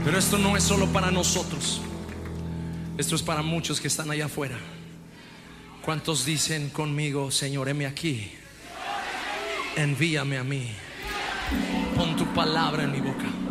Pero esto no es solo para nosotros, esto es para muchos que están allá afuera. ¿Cuántos dicen conmigo: Señor, heme aquí, envíame a mí, pon tu palabra en mi boca?